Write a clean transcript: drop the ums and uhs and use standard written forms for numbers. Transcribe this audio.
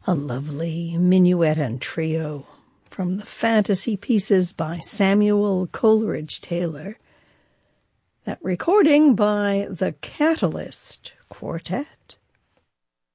A lovely minuet and trio from the Fantasy Pieces by Samuel Coleridge Taylor. That recording by the Catalyst Quartet.